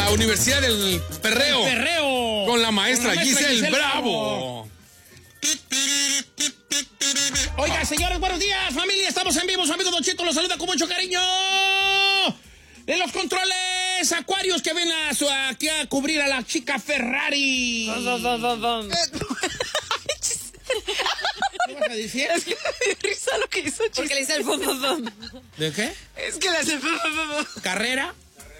la Universidad del Perreo. El Perreo. Con la maestra Giselle Bravo. Oiga, señores, buenos días, familia. Estamos en vivo. Su amigo Don Cheto los saluda con mucho cariño. En los controles, Acuarios que ven aquí a cubrir a la chica Ferrari. ¿Qué vas a decir? Es que me dio risa lo que hizo Chis. Porque le hice el bum, bum, bum. ¿De qué? Es que le hace el bum, bum, bum. ¿Carrera?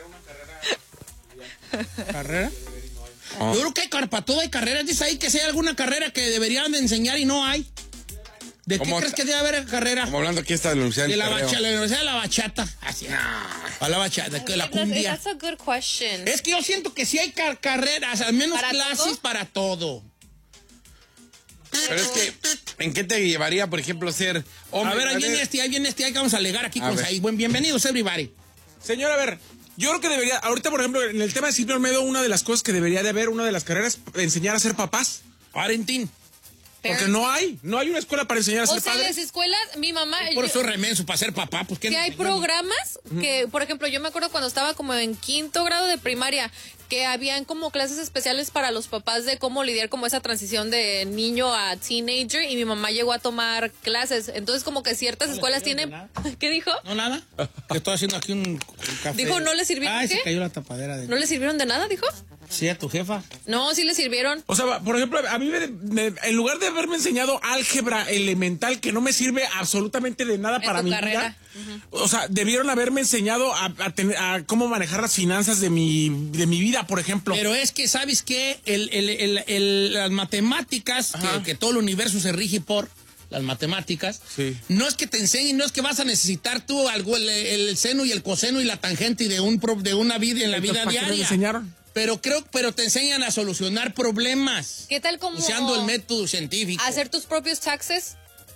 ¿Carrera? Yo creo que para todo hay carreras. Dice ahí que si hay alguna carrera que deberían de enseñar y no hay. ¿De qué crees que debe haber carrera? Como hablando aquí está de la Universidad De del la Perreo. la Universidad de la Bachata. Así. A la bachata, que la cumbia. That's a good question. Es que yo siento que sí hay carreras, al menos ¿Para clases todo? para todo. Pero es que, ¿en qué te llevaría, por ejemplo, ser hombre? A ver, ahí viene ahí que vamos a alegar aquí con Said. Bienvenidos, everybody. Señor, a ver, yo creo que debería, ahorita por ejemplo, en el tema de Silvio Olmedo, una de las cosas que debería de haber, una de las carreras, enseñar a ser papás. Parenting. Porque no hay una escuela para enseñar a ser O sea, en padres. las escuelas, mi mamá... Por eso remenso para ser papá. Pues, Que hay programas que, por ejemplo, yo me acuerdo cuando estaba como en 5º grado de primaria, que habían como clases especiales para los papás de cómo lidiar como esa transición de niño a teenager, y mi mamá llegó a tomar clases. Entonces como que ciertas escuelas tienen... ¿Qué dijo? No, nada. Que estoy haciendo aquí un café. Dijo, ¿no le sirvieron Ay, qué? se cayó la tapadera. ¿No le sirvieron de nada, dijo? Sí, a tu jefa. No, sí le sirvieron. O sea, por ejemplo, a mí en lugar de haberme enseñado álgebra elemental, que no me sirve absolutamente de nada para mi carrera. vida, o sea, debieron haberme enseñado a cómo manejar las finanzas de mi vida, por ejemplo. Pero es que, ¿sabes qué? Las matemáticas, que todo el universo se rige por las matemáticas, sí. No es que te enseñen, no es que vas a necesitar tú algo, el seno y el coseno y la tangente de una vida en la vida ¿Para qué me diaria. enseñaron? Pero te enseñan a solucionar problemas. ¿Qué tal como usando el método científico? hacer tus propios taxes?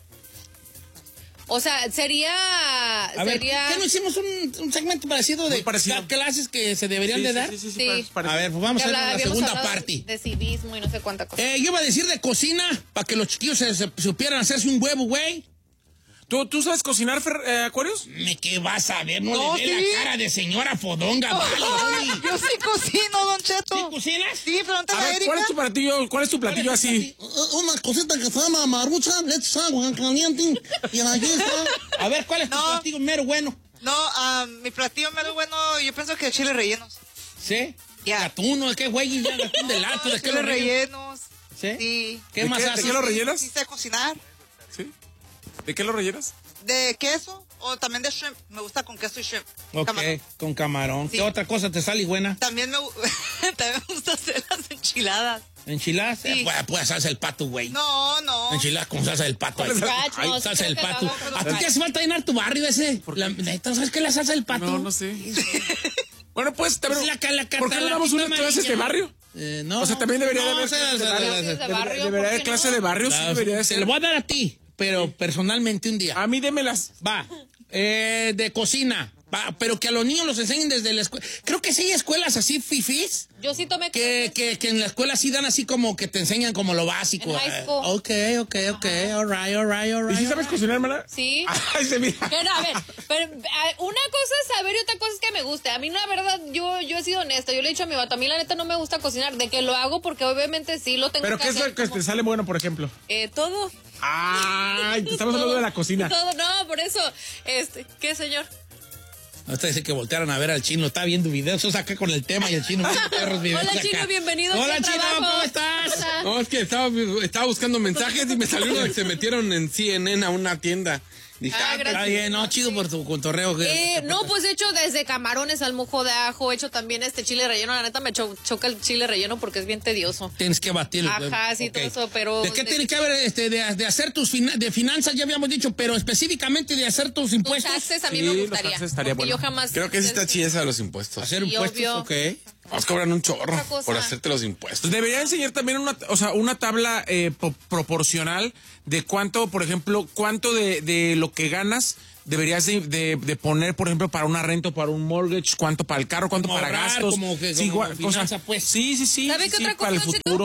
O sea, sería... A ver, ¿qué no hicimos un segmento parecido de clases que se deberían de dar? Sí. A ver, pues vamos a hacer la segunda parte. De civismo y no sé cuánta cosa. Yo iba a decir de cocina, para que los chiquillos se supieran hacerse un huevo, güey. ¿Tú sabes cocinar, Acuarios? ¿Qué vas a ver? No le ve la cara de señora fodonga, vale. Yo sí cocino, Don Cheto. ¿Sí cocinas? Sí, pregúntale A a ver, Erika. ¿cuál es tu platillo así? Una cosita que se llama marucha, leche, agua caliente, y aquí está. A ver, ¿cuál es tu platillo mero bueno? No, mi platillo mero bueno, yo pienso que chile rellenos. ¿Sí? Ya. Gatuno, ¿de qué güey? Ya, gatún de lato, ¿de qué Chile lo rellenas? rellenos. ¿Sí? Sí. ¿Qué más haces? ¿De qué lo rellenas? Sí sé cocinar. ¿Sí? ¿De qué lo rellenas? De queso o también de shrimp. Me gusta con queso y shrimp. Ok, Camarón. con camarón. Sí. ¿Qué otra cosa te sale buena? También me gusta hacer las enchiladas. ¿Enchiladas? Sí. Pues salsa del pato, güey. No. Enchiladas con salsa del pato. Scratch, Ay, no, salsa del creo que pato. lo hago, ¿A ti te hace falta llenar tu barrio ese? ¿Sabes qué es la salsa del pato? No sé. Bueno, pues, también, Es ¿por qué no damos unas clases de barrio? No. O sea, también debería de haber clases clases de barrio. de barrio, Debería ¿por haber qué clase no? de barrio, sí debería de Te ser. lo voy a dar a ti, pero personalmente un día. A mí démelas. Va. De cocina. Va, pero que a los niños los enseñen desde la escuela. Creo que sí hay escuelas así fifís. Yo sí tomé Que en la escuela sí dan así como que te enseñan como lo básico. En high school. Ok. All right. ¿Y si sabes cocinar, hermana? Sí. Ay, se mira. Pero a ver, una cosa es saber y otra cosa es que me guste. A mí, la verdad, yo he sido honesta. Yo le he dicho a mi vato, a mí la neta no me gusta cocinar. De que lo hago porque obviamente sí lo tengo ¿Pero que qué es hacer. lo que te sale bueno, por ejemplo? Todo. Ay, te estamos hablando de la cocina. Todo, no, por eso. ¿Qué, señor? Hasta dice que voltearon a ver al chino. Está viendo videos acá con el tema y el chino viendo perros videos. Hola, acá. Chino, bienvenido. Hola, al Chino, trabajo. ¿cómo estás? Hola. No, es que estaba buscando mensajes y me salió uno que se metieron en CNN a una tienda. Dije, Gracias. Está bien, no, chido por tu contorreo. No, pues he hecho desde camarones al mojo de ajo, he hecho también chile relleno. La neta me choca el chile relleno porque es bien tedioso. Tienes que batir. Ajá, sí, todo eso, pero... ¿De qué tiene que haber de hacer de finanzas, ya habíamos dicho, pero específicamente de hacer tus impuestos? Tus taxes a mí Sí, me los gustaría. taxes estaría porque bueno. yo jamás... creo que sí está chida esa de los impuestos. Hacer Sí, impuestos, obvio. ok. Nos cobran un chorro Otra cosa. por hacerte los impuestos. Debería enseñar también una tabla proporcional de cuánto, por ejemplo, cuánto de lo que ganas deberías de poner, por ejemplo, para una renta o para un mortgage, cuánto para el carro, cuánto Como para ahorrar, gastos. como que sí, como finanza, pues. Sí. ¿Sabe qué otra para el cosa, Cheto? futuro.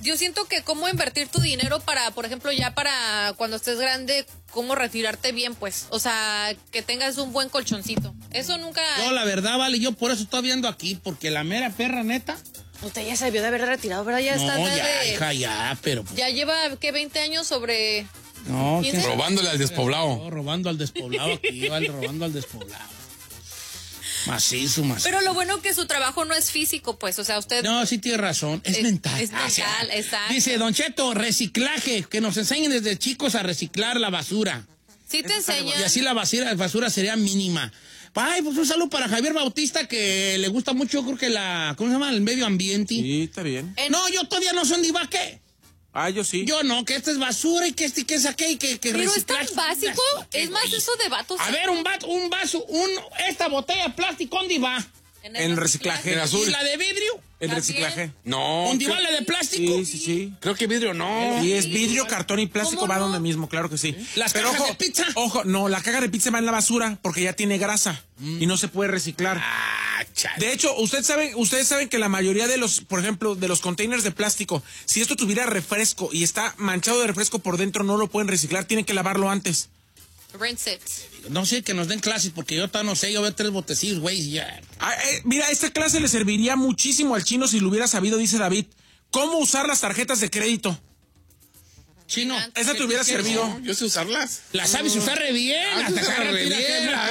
Yo siento que cómo invertir tu dinero para, por ejemplo, ya para cuando estés grande, cómo retirarte bien, pues. O sea, que tengas un buen colchoncito. Eso nunca... Yo, la verdad, vale, yo por eso estoy viendo aquí, porque la mera perra, neta... Usted ya se debió de haber retirado, ¿verdad? Ya está... No, ya, hija, ya, pero... Ya lleva, ¿qué? 20 años sobre... No, ¿15? Robándole al despoblado. No, robando al despoblado aquí, vale, robando al despoblado. Macizo. Pero lo bueno que su trabajo no es físico, pues, o sea, usted... No, sí tiene razón, es mental. Es mental, exacto. Dice, Don Cheto, reciclaje, que nos enseñen desde chicos a reciclar la basura. Sí te enseñan. Y así la basura sería mínima. Ay, pues un saludo para Javier Bautista, que le gusta mucho, yo creo que ¿cómo se llama? El medio ambiente. Sí, está bien. No, yo todavía no son diva, ¿qué? Yo sí. Yo no, que esta es basura y que es aquel, que Pero es tan reciclaje. básico, es más güey. eso de vatos. A ver, un vaso, esta botella de plástico, ¿dónde va? En reciclaje. En azul. ¿Y la de vidrio? El ¿También? reciclaje. No. ¿Dónde va la de plástico? Sí. Creo que vidrio no. Y es vidrio, cartón y plástico, ¿Cómo va no? donde mismo, claro que sí. ¿Las Pero cajas ojo, de pizza? Ojo, no, la caja de pizza va en la basura porque ya tiene grasa y no se puede reciclar. Chale. De hecho, ustedes saben que la mayoría de los, por ejemplo, de los containers de plástico, si esto tuviera refresco y está manchado de refresco por dentro, no lo pueden reciclar, tienen que lavarlo antes. Rinse it. No sé, que nos den clases, porque yo todavía no sé, yo veo 3 botecillos, güey, y ya. Mira, esta clase le serviría muchísimo al chino si lo hubiera sabido, dice David. ¿Cómo usar las tarjetas de crédito? Chino. Esa te hubiera servido. No, yo sé usarlas. La sabes usar re bien. Hasta Hasta re bien.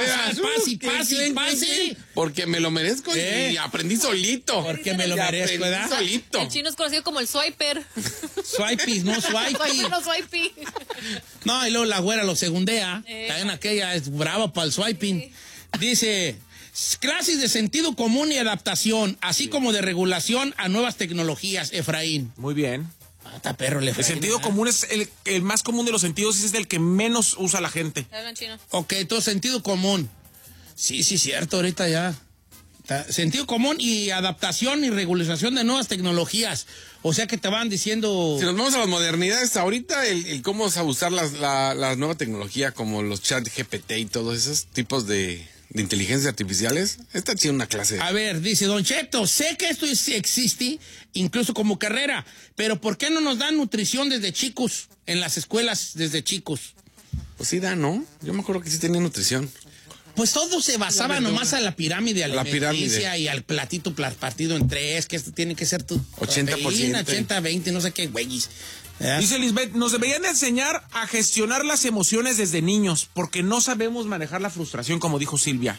Pase. Porque me lo merezco y aprendí solito. Porque me lo merezco, Aprendí ¿verdad? solito. El chino es conocido como el swiper. Swipey, no swipey. No swipey. No, y luego la güera lo segundea. También aquella es brava para el swiping. Dice, clases de sentido común y adaptación, así como de regulación a nuevas tecnologías, Efraín. Muy bien. Está perro el El Efraín. sentido ¿verdad? común es el más común de los sentidos y es el que menos usa la gente. Hablan chino. Ok, todo sentido común. Sí, cierto, ahorita ya. Sentido común y adaptación y regularización de nuevas tecnologías. O sea que te van diciendo... Si nos vamos a las modernidades, ahorita el cómo usar la nueva tecnología como los chat GPT y todos esos tipos de inteligencias artificiales, está chido una clase. A ver, dice Don Cheto, sé que esto existe incluso como carrera, pero ¿por qué no nos dan nutrición desde chicos, en las escuelas desde chicos? Pues sí da, ¿no? Yo me acuerdo que sí tenía nutrición. Pues todo se basaba nomás a la pirámide La alimenticia pirámide. y al platito partido en 3, que esto tiene que ser tu 80%. proteína, 80-20, no sé qué, güeyes. Dice Lisbeth, nos deberían de enseñar a gestionar las emociones desde niños, porque no sabemos manejar la frustración, como dijo Silvia.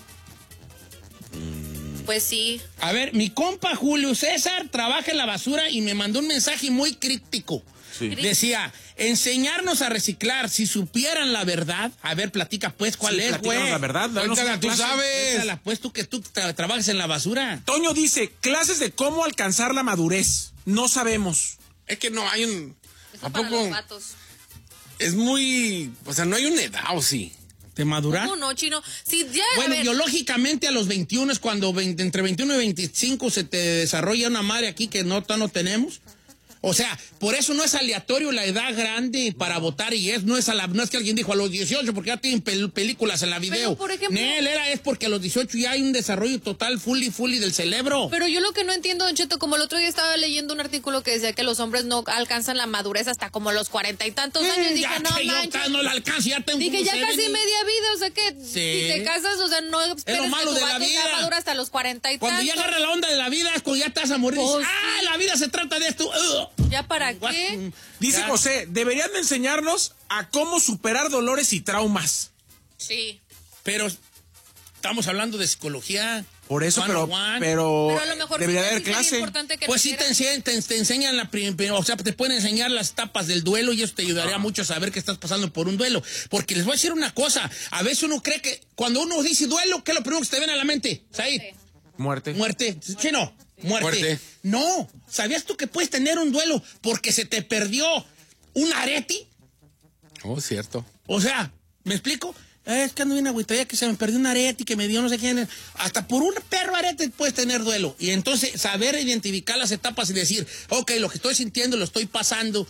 Pues sí. A ver, mi compa Julio César trabaja en la basura y me mandó un mensaje muy críptico. Sí. Decía, enseñarnos a reciclar, si supieran la verdad. A ver, platica pues, ¿cuál Sí, es, platícanos güey? la verdad, danos Cuéntala, una tú clase. sabes. Cuéntala, pues, tú que trabajas en la basura. Toño dice, clases de cómo alcanzar la madurez. No sabemos. Es que no hay un... Eso ¿A para poco? los vatos. Es muy... O sea, no hay una edad, ¿o sí? ¿Te madurar? ¿Cómo no, chino? Sí, ya, Bueno, a ver. biológicamente a los 21 es cuando entre 21 y 25 se te desarrolla una madre aquí que no tenemos. O sea, por eso no es aleatorio la edad grande para votar y no es que alguien dijo a los 18 porque ya tienen películas en la video. Pero, por ejemplo- Es porque a los 18 ya hay un desarrollo total fully del cerebro. Pero yo lo que no entiendo, Don Cheto, como el otro día estaba leyendo un artículo que decía que los hombres no alcanzan la madurez hasta como los 40 y tantos años. Dije, ya no que yo manches. no la alcanzo, ya tengo Dije, como ya 70. casi media vida, o sea que Sí. si te casas, o sea, no esperes lo malo que de tu la vato sea vida. maduro hasta los 40 y Cuando ya tantos. agarra la onda de la vida es cuando ya te vas a morir. Oh, Dices, sí. la vida se trata de esto. ¿Ya para qué? Dice Ya. José, deberían de enseñarnos a cómo superar dolores y traumas. Sí. Pero estamos hablando de psicología. Por eso, pero 101. Pero a lo mejor debería sí haber sería clase. importante que Pues sí, te enseñan o sea, te pueden enseñar las etapas del duelo y eso te ayudaría mucho a saber que estás pasando por un duelo. Porque les voy a decir una cosa, a veces uno cree que cuando uno dice duelo, ¿qué es lo primero que se te viene a la mente? Said, Muerte. muerte. Chino, muerte. Muerte. No, ¿sabías tú que puedes tener un duelo porque se te perdió un arete? Oh, cierto. O sea, ¿me explico? Es que ando bien agüitadilla que se me perdió un arete y que me dio no sé quién. Hasta por un perro arete puedes tener duelo. Y entonces saber identificar las etapas y decir, ok, lo que estoy sintiendo lo estoy pasando.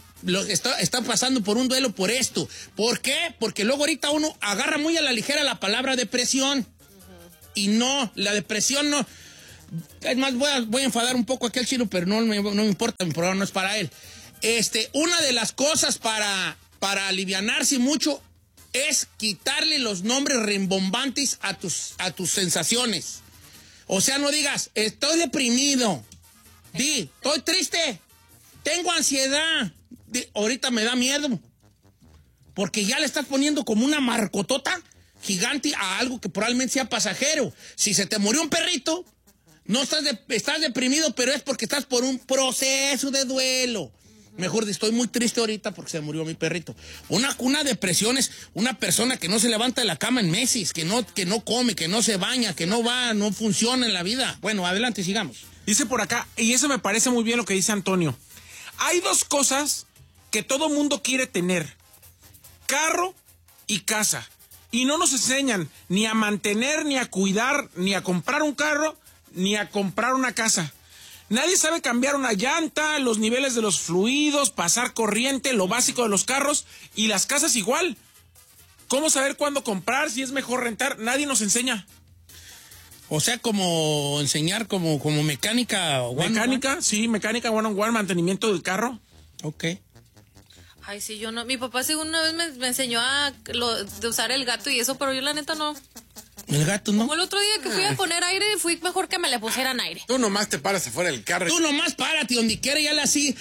Está pasando por un duelo por esto. ¿Por qué? Porque luego ahorita uno agarra muy a la ligera la palabra depresión. Y no, la depresión no. Es más, voy a enfadar un poco aquí al chino, pero no me importa, mi programa no es para él. Una de las cosas para alivianarse mucho es quitarle los nombres rimbombantes a tus sensaciones. O sea, no digas, estoy deprimido. Di, estoy triste. Tengo ansiedad. Ahorita me da miedo. Porque ya le estás poniendo como una marcotota gigante a algo que probablemente sea pasajero. Si se te murió un perrito, no estás deprimido, pero es porque estás por un proceso de duelo. Mejor estoy muy triste ahorita porque se murió mi perrito. Una depresión es una persona que no se levanta de la cama en meses, que no come, que no se baña, que no funciona en la vida. Bueno, adelante, sigamos. Dice por acá, y eso me parece muy bien lo que dice Antonio. Hay dos cosas que todo mundo quiere tener: carro y casa. Y no nos enseñan ni a mantener, ni a cuidar, ni a comprar un carro, ni a comprar una casa. Nadie sabe cambiar una llanta, los niveles de los fluidos, pasar corriente, lo básico de los carros, y las casas igual. ¿Cómo saber cuándo comprar, si es mejor rentar? Nadie nos enseña. O sea, como enseñar como mecánica. Mecánica, sí, mecánica one-on-one, mantenimiento del carro. Ok. Ay, sí, yo no. Mi papá según una vez me enseñó de usar el gato y eso, pero yo la neta no. El gato, ¿no? Como el otro día que fui a poner aire, fui mejor que me le pusieran aire. Tú nomás te paras afuera del carro. Tú nomás párate donde quiera y hazle así.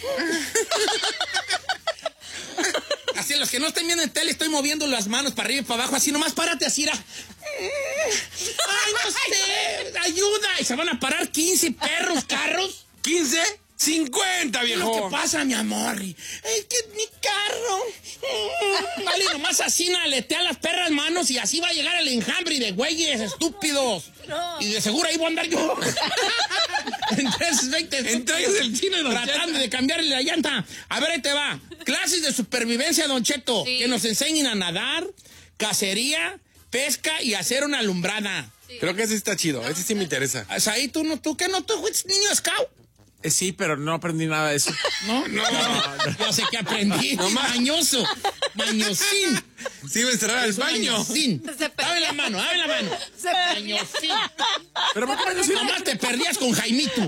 Así, los que no estén viendo en tele, estoy moviendo las manos para arriba y para abajo, así nomás párate así. Ay, no sé, ayuda. Y se van a parar 15 perros, carros. ¿15? 50, ¿Qué es viejo. lo que pasa, mi amor? Es que es mi carro. Vale, nomás así aletea las perras manos y así va a llegar el enjambre de güeyes estúpidos. No. Y de seguro ahí voy a andar yo. Entre ellos el chino y Don Cheto. Tratando de cambiarle la llanta. A ver, ahí te va. Clases de supervivencia, Don Cheto. Sí. Que nos enseñen a nadar, cacería, pesca y hacer una alumbrada. Sí. Creo que ese está chido. Ese sí me interesa. O sea, ahí tú qué no, tú fuiste niño scout. Sí, pero no aprendí nada de eso. No. Yo sé que aprendí. No, mañoso. Mañosín. Sí, me encerrar al baño. Mañosín. Abre la mano. Mañosín. ¿Pero por qué mañosín? Nomás te perdías con Jaimito.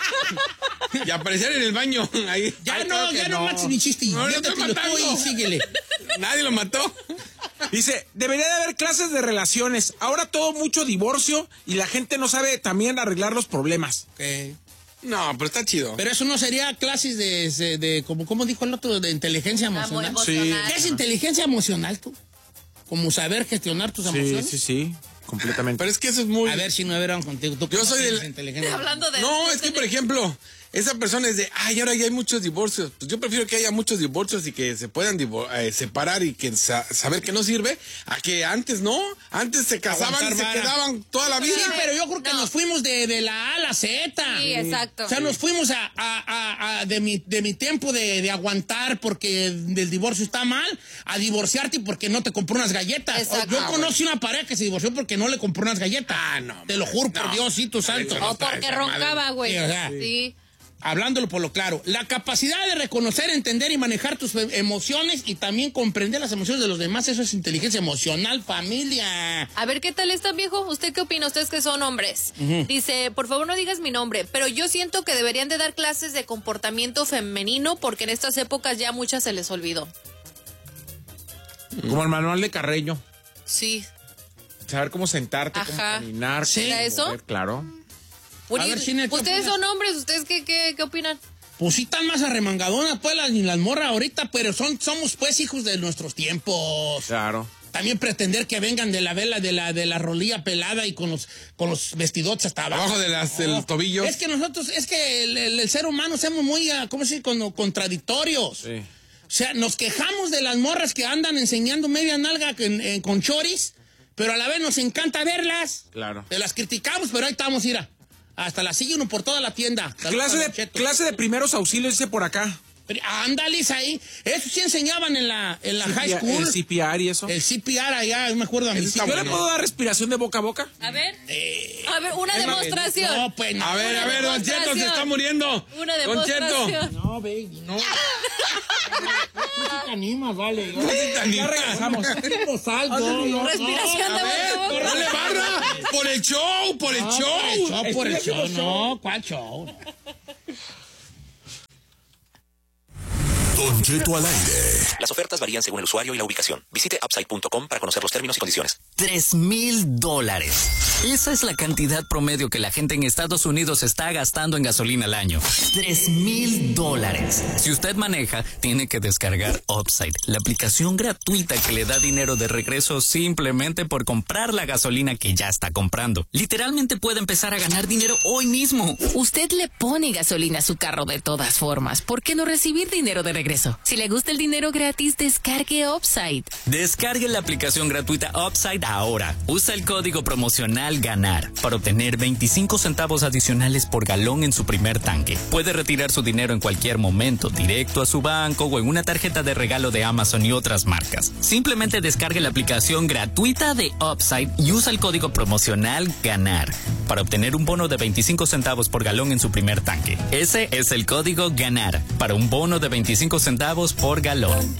Y aparecer en el baño. Ahí. Ya no mates mi chiste. No, yo estoy matando. Y síguele. Nadie lo mató. Dice, debería de haber clases de relaciones. Ahora todo mucho divorcio y la gente no sabe también arreglar los problemas. Okay. No, pero está chido. Pero eso no sería clases de como dijo el otro, de inteligencia emocional. Sí. ¿Qué es inteligencia emocional, tú? Como saber gestionar tus emociones. Sí, completamente. Pero es que eso es muy... A ver si no verán contigo. ¿Tú yo soy del... inteligencia? Hablando de... No, es que, por ejemplo, esa persona es de, ahora ya hay muchos divorcios. Pues yo prefiero que haya muchos divorcios y que se puedan separar y que saber que no sirve, a que antes no. Antes se casaban y se quedaban toda la vida. Sí, pero yo creo que nos fuimos de la A a la Z. Sí, exacto. O sea, nos fuimos de mi tiempo de aguantar porque el divorcio está mal, a divorciarte porque no te compró unas galletas. Exacto. Yo conocí una pareja que se divorció porque no le compró unas galletas. No. Te lo juro por Diosito santo. O porque roncaba, güey. Sí, o sea, sí. Hablándolo por lo claro, la capacidad de reconocer, entender y manejar tus emociones y también comprender las emociones de los demás, eso es inteligencia emocional, familia. A ver, ¿qué tal está, viejo? ¿Usted qué opina? Ustedes que son hombres. Dice, por favor no digas mi nombre, pero yo siento que deberían de dar clases de comportamiento femenino porque en estas épocas ya muchas se les olvidó. Como el manual de Carreño. Sí. Saber cómo sentarte, Ajá. cómo caminar. ¿Sí? cómo ¿Eso? mover, claro. A ver, Chine, ¿qué ustedes opinas? son hombres, ¿ustedes qué opinan? Pues sí están más arremangadonas pues las morras ahorita, pero somos pues hijos de nuestros tiempos. Claro. También pretender que vengan de la vela de la rolilla pelada y con los vestidotes hasta abajo. Abajo del tobillo. Es que nosotros, el ser humano somos muy, ¿cómo se dice? Contradictorios. Sí. O sea, nos quejamos de las morras que andan enseñando media nalga con choris, pero a la vez nos encanta verlas. Claro. Te las criticamos, pero ahí estamos, mira. Hasta la sigue uno por toda la tienda. Clase de primeros auxilios, dice por acá. Ándales ahí. Eso sí enseñaban en la high school. El CPR y eso. El CPR allá, yo me acuerdo a mí. ¿Yo le puedo dar respiración de boca a boca? A ver, una demostración. No, pues no. A ver, Don Cheto se está muriendo. Una demostración. No, baby, no. te animas, vale. Ya regresamos. Respiración de boca. ¡Dale barra! ¡Por el show! ¡Por el show! Por el show, no. ¿Cuál show? Don Cheto al aire. Las ofertas varían según el usuario y la ubicación. Visite upside.com para conocer los términos y condiciones. $3,000. Esa es la cantidad promedio que la gente en Estados Unidos está gastando en gasolina al año. $3,000. Si usted maneja, tiene que descargar Upside, la aplicación gratuita que le da dinero de regreso simplemente por comprar la gasolina que ya está comprando. Literalmente puede empezar a ganar dinero hoy mismo. Usted le pone gasolina a su carro de todas formas. ¿Por qué no recibir dinero de regreso? Si le gusta el dinero gratis, descargue Upside. Descargue la aplicación gratuita Upside ahora. Usa el código promocional GANAR para obtener 25 centavos adicionales por galón en su primer tanque. Puede retirar su dinero en cualquier momento, directo a su banco o en una tarjeta de regalo de Amazon y otras marcas. Simplemente descargue la aplicación gratuita de Upside y usa el código promocional GANAR para obtener un bono de 25 centavos por galón en su primer tanque. Ese es el código GANAR para un bono de 25 centavos por galón.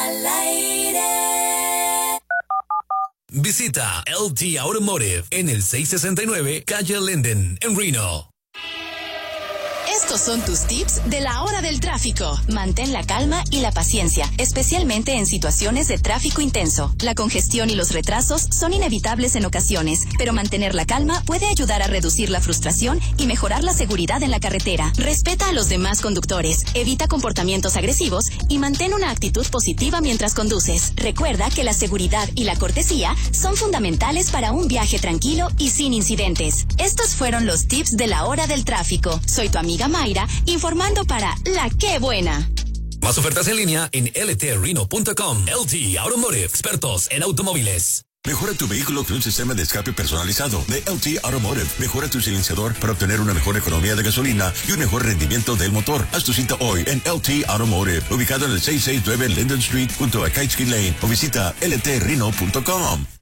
Visita LT Automotive en el 669 Calle Linden, en Reno. Estos son tus tips de la hora del tráfico. Mantén la calma y la paciencia, especialmente en situaciones de tráfico intenso. La congestión y los retrasos son inevitables en ocasiones, pero mantener la calma puede ayudar a reducir la frustración y mejorar la seguridad en la carretera. Respeta a los demás conductores, evita comportamientos agresivos y mantén una actitud positiva mientras conduces. Recuerda que la seguridad y la cortesía son fundamentales para un viaje tranquilo y sin incidentes. Estos fueron los tips de la hora del tráfico. Soy tu amiga Mayra, informando para La Qué Buena. Más ofertas en línea en ltreno.com. LT Automotive, expertos en automóviles. Mejora tu vehículo con un sistema de escape personalizado de LT Automotive. Mejora tu silenciador para obtener una mejor economía de gasolina y un mejor rendimiento del motor. Haz tu cita hoy en LT Automotive, ubicado en el 669 Linden Street junto a Kitesky Lane, o visita ltreno.com.